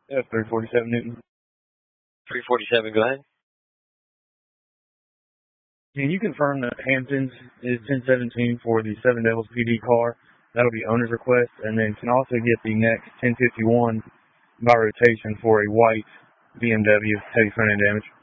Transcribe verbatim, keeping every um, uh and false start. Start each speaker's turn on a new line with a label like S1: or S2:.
S1: Yeah, three forty-seven Newton.
S2: three forty-seven, go ahead.
S1: Can you confirm that Hamptons is ten seventeen for the Seven Devils P D car? That'll be owner's request. And then can also get the next ten fifty-one by rotation for a white B M W heavy front end damage.